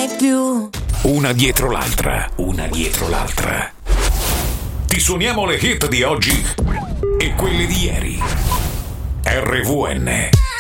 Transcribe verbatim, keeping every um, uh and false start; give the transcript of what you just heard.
mai più. Una dietro l'altra, una dietro l'altra. Ti suoniamo le hit di oggi e quelle di ieri. R V N